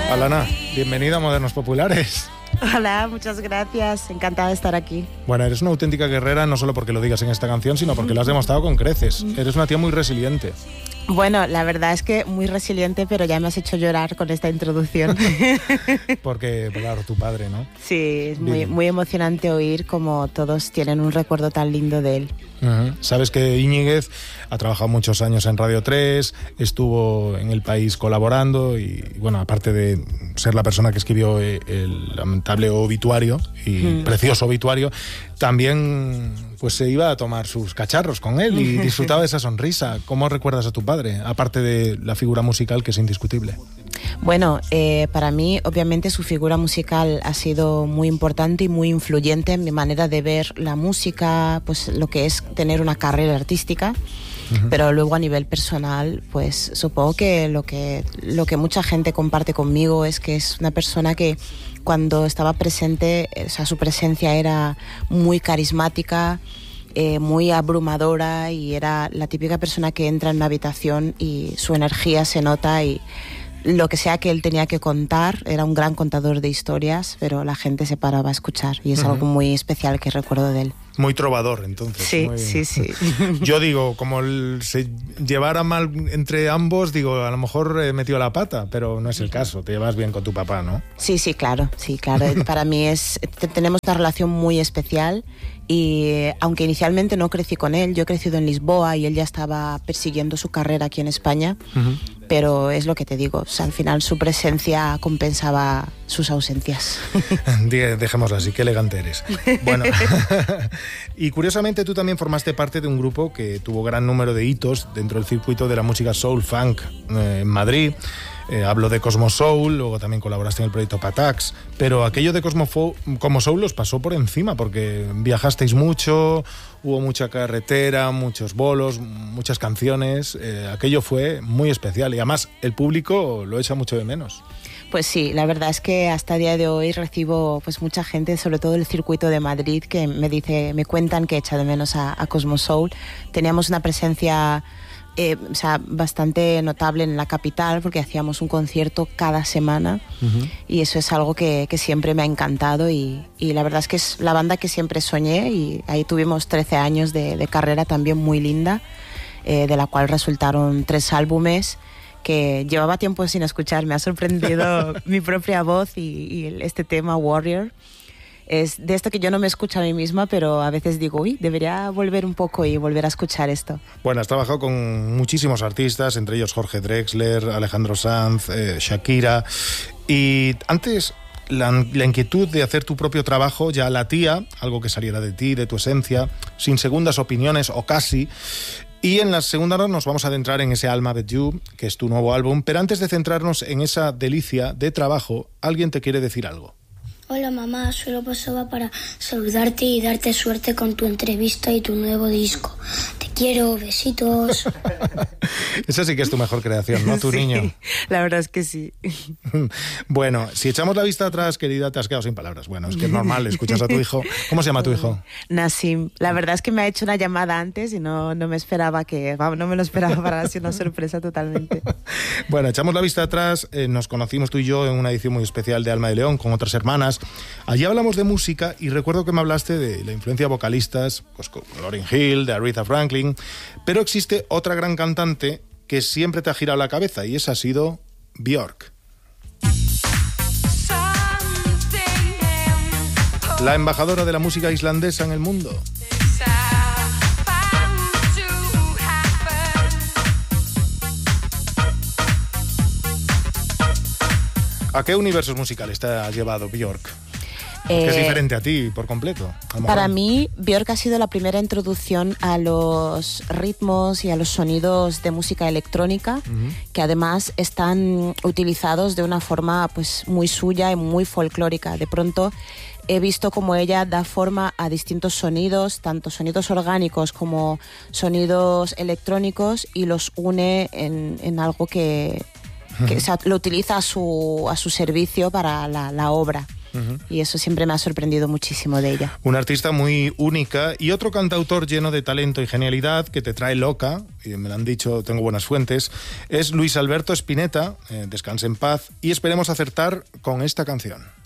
Alana, bienvenida a Modernos Populares. Hola, muchas gracias. Encantada de estar aquí. Bueno, eres una auténtica guerrera, no solo porque lo digas en esta canción, sino porque lo has demostrado con creces. Eres una tía muy resiliente. Bueno, la verdad es que muy resiliente, pero ya me has hecho llorar con esta introducción. Porque, claro, tu padre, ¿no? Sí, es muy emocionante oír cómo todos tienen un recuerdo tan lindo de él. Uh-huh. Sabes que Íñiguez ha trabajado muchos años en Radio 3, estuvo en El País colaborando y, bueno, aparte de ser la persona que escribió el lamentable obituario y precioso obituario, también pues se iba a tomar sus cacharros con él y disfrutaba de esa sonrisa. ¿Cómo recuerdas a tu padre, aparte de la figura musical, que es indiscutible? Bueno, para mí, obviamente, su figura musical ha sido muy importante y muy influyente en mi manera de ver la música, pues lo que es tener una carrera artística. Pero luego a nivel personal, pues supongo que lo que mucha gente comparte conmigo es que es una persona que cuando estaba presente, o sea, su presencia era muy carismática, muy abrumadora, y era la típica persona que entra en una habitación y su energía se nota, y lo que sea que él tenía que contar, era un gran contador de historias, pero la gente se paraba a escuchar y es algo muy especial que recuerdo de él. Muy trovador, entonces. Sí, sí. Yo digo, como se llevara mal entre ambos, digo, a lo mejor metió la pata, pero no es el caso. Te llevas bien con tu papá, ¿no? Sí, claro. Para mí tenemos una relación muy especial y aunque inicialmente no crecí con él, yo he crecido en Lisboa y él ya estaba persiguiendo su carrera aquí en España, pero es lo que te digo, o sea, al final su presencia compensaba sus ausencias. Dejémoslo así, qué elegante eres. Bueno, y curiosamente tú también formaste parte de un grupo que tuvo gran número de hitos dentro del circuito de la música soul funk en Madrid. Hablo de Cosmo Soul, luego también colaboraste en el proyecto Patax, pero aquello de Cosmo Soul los pasó por encima porque viajasteis mucho, hubo mucha carretera, muchos bolos, muchas canciones, aquello fue muy especial y además el público lo echa mucho de menos. Pues sí, la verdad es que hasta el día de hoy recibo pues mucha gente, sobre todo del circuito de Madrid, que me cuentan que echa de menos a Cosmo Soul. Teníamos una presencia bastante notable en la capital porque hacíamos un concierto cada semana y eso es algo que siempre me ha encantado y la verdad es que es la banda que siempre soñé y ahí tuvimos 13 años de carrera también muy linda, de la cual resultaron 3 álbumes que llevaba tiempo sin escuchar. Me ha sorprendido mi propia voz y este tema Warrior. Es de esto que yo no me escucho a mí misma, pero a veces digo, debería volver un poco y volver a escuchar esto. Bueno, has trabajado con muchísimos artistas, entre ellos Jorge Drexler, Alejandro Sanz, Shakira. Y antes, la inquietud de hacer tu propio trabajo ya latía, algo que saliera de ti, de tu esencia, sin segundas opiniones o casi. Y en la segunda hora nos vamos a adentrar en ese Alma With You, que es tu nuevo álbum. Pero antes de centrarnos en esa delicia de trabajo, alguien te quiere decir algo. Hola mamá, solo pasaba para saludarte y darte suerte con tu entrevista y tu nuevo disco. Te quiero, besitos. Esa sí que es tu mejor creación, ¿no? Tu niño. La verdad es que sí. Bueno, si echamos la vista atrás, querida, te has quedado sin palabras. Bueno, es que es normal, escuchas a tu hijo. ¿Cómo se llama tu hijo? Nassim. La verdad es que me ha hecho una llamada antes y no me esperaba no me lo esperaba para ser una sorpresa totalmente. Bueno, echamos la vista atrás, nos conocimos tú y yo en una edición muy especial de Alma de León con otras hermanas. Allí hablamos de música y recuerdo que me hablaste de la influencia de vocalistas, pues con Lauryn Hill, de Aretha Franklin, pero existe otra gran cantante que siempre te ha girado la cabeza y esa ha sido Björk. La embajadora de la música islandesa en el mundo. ¿A qué universos musicales te ha llevado Björk? Que es diferente a ti por completo. Para mí, Björk ha sido la primera introducción a los ritmos y a los sonidos de música electrónica, que además están utilizados de una forma pues muy suya y muy folclórica. De pronto he visto cómo ella da forma a distintos sonidos, tanto sonidos orgánicos como sonidos electrónicos, y los une en algo que lo utiliza a su servicio para la obra. Y eso siempre me ha sorprendido muchísimo de ella. Una artista muy única y otro cantautor lleno de talento y genialidad que te trae loca, y me lo han dicho, tengo buenas fuentes, es Luis Alberto Spinetta. Descanse en paz y esperemos acertar con esta canción.